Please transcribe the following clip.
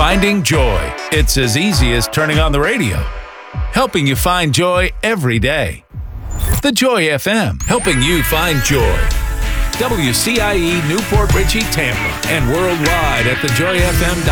Finding joy. It's as easy as turning on the radio. Helping you find joy every day. The Joy FM, helping you find joy. WCIE Newport Richey, Tampa, and worldwide at thejoyfm.com.